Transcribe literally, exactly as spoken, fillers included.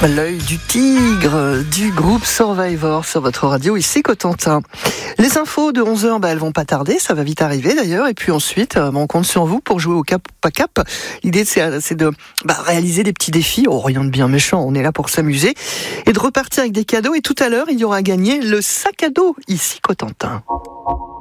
L'œil du tigre du groupe Survivor sur votre radio, ici Cotentin. Les infos de onze heures, bah, elles vont pas tarder, ça va vite arriver d'ailleurs. Et puis ensuite, euh, on compte sur vous pour jouer au cap ou pas cap. L'idée, c'est, c'est de bah, réaliser des petits défis. Oh, rien de bien méchant, on est là pour s'amuser. Et de repartir avec des cadeaux. Et tout à l'heure, il y aura à gagner le sac à dos, ici Cotentin.